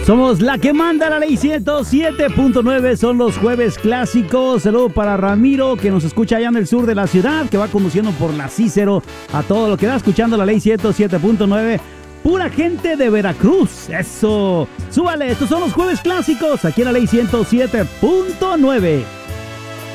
Somos la que manda la ley 107.9, son los jueves clásicos. Saludo para Ramiro, que nos escucha allá en el sur de la ciudad, que va conduciendo por la Cícero a todo lo que da, escuchando la ley 107.9. Pura gente de Veracruz, eso. Súbale, estos son los jueves clásicos, aquí en la ley 107.9.